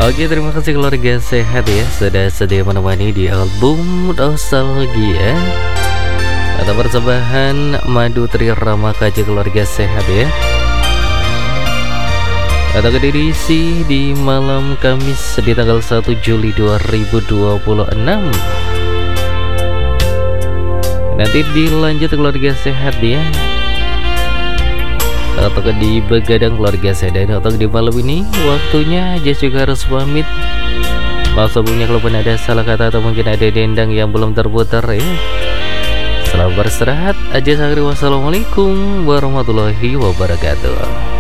Oke, terima kasih keluarga sehat ya, sudah sedia menemani di album nostalgia atau persembahan Madu Tri Rama KJ keluarga sehat ya. Atau diisi di malam Kamis di tanggal 1 Juli 2026. Nanti dilanjut keluarga sehat ya. Atau di begadang keluarga sedan. Atau di malam ini waktunya Jess juga harus pamit. Maaf sebelumnya kalau pun ada salah kata atau mungkin ada dendang yang belum terputar ya. Selamat beristirahat. Aja Sakri, wassalamualaikum warahmatullahi wabarakatuh.